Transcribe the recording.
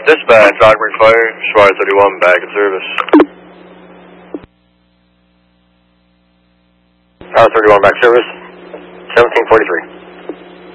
Dispatch, Ogden Fire, Schweizer 31, back in service. Power 31, back service, 1743.